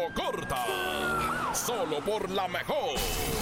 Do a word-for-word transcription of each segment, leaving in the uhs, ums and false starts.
corta. Solo por la mejor.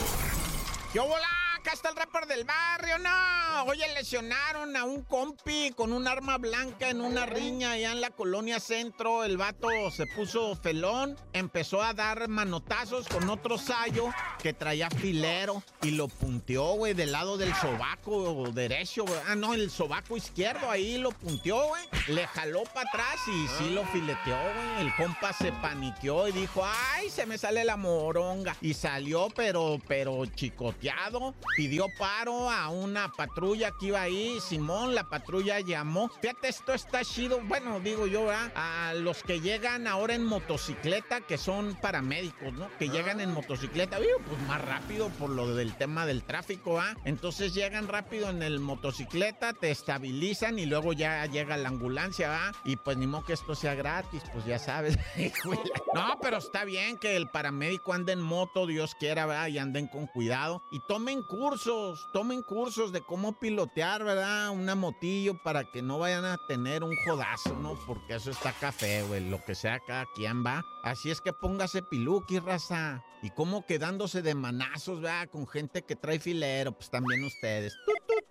¡Yo volá! Acá está el rapper del barrio, no. Oye, lesionaron a un compi con un arma blanca en una riña allá en la colonia Centro. El vato se puso felón, empezó a dar manotazos con otro sayo que traía filero y lo punteó, güey, del lado del sobaco derecho, güey. Ah, no, el sobaco izquierdo, ahí lo punteó, güey. Le jaló para atrás y sí lo fileteó, güey. El compa se paniqueó y dijo, ay, se me sale la moronga. Y salió, pero, pero chicoteado. Pidió paro a una patrulla que iba ahí. Simón, la patrulla llamó. Fíjate, esto está chido. Bueno, digo yo, ¿verdad? A los que llegan ahora en motocicleta, que son paramédicos, ¿no? Que llegan en motocicleta, uh, pues más rápido por lo del tema del tráfico, ¿ah? Entonces llegan rápido en el motocicleta, te estabilizan y luego ya llega la ambulancia, ¿ah? Y pues ni modo que esto sea gratis, pues ya sabes. No, pero está bien que el paramédico ande en moto, Dios quiera, ¿verdad? Y anden con cuidado. Y tomen cursos, tomen cursos de cómo pilotear, ¿verdad? Una motillo para que no vayan a tener un jodazo, ¿no? Porque eso está café, güey. Lo que sea, cada quien va. Así es que póngase piluqui, raza. Y como quedándose de manazos, ¿verdad? Con gente que trae filero, pues también ustedes. ¡Tut, tut!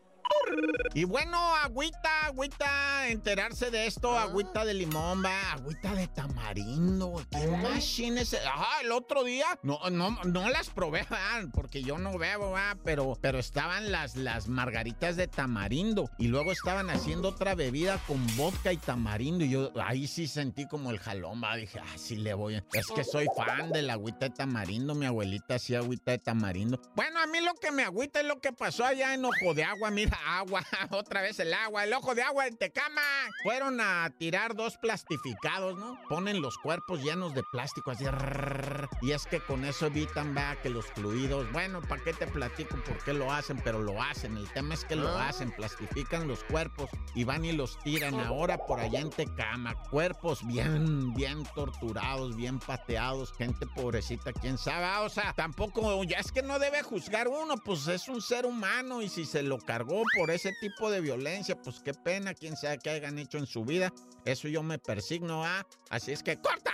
Y bueno, agüita, agüita, enterarse de esto, agüita de limón, va, agüita de tamarindo, qué machines. Ajá, el otro día, no, no, no las probé, va, porque yo no bebo, va, pero, pero estaban las, las margaritas de tamarindo, y luego estaban haciendo otra bebida con vodka y tamarindo, y yo ahí sí sentí como el jalón, va, dije, ah, sí le voy, es que soy fan de la agüita de tamarindo, mi abuelita hacía agüita de tamarindo. Bueno, a mí lo que me agüita es lo que pasó allá en Ojo de Agua, mira, agua, otra vez el agua, el Ojo de Agua en Tecama. Fueron a tirar dos plastificados, ¿no? Ponen los cuerpos llenos de plástico así. Rrr, y es que con eso evitan, va, que los fluidos, bueno, ¿para qué te platico por qué lo hacen? Pero lo hacen, el tema es que lo hacen, plastifican los cuerpos y van y los tiran ahora por allá en Tecama. Cuerpos bien, bien torturados, bien pateados, gente pobrecita, quién sabe, o sea, tampoco, ya es que no debe juzgar uno, pues es un ser humano y si se lo cargó por ese tipo de violencia, pues qué pena, quién sabe qué hayan hecho en su vida, eso yo me persigno, ¿ah? Así es que ¡corta!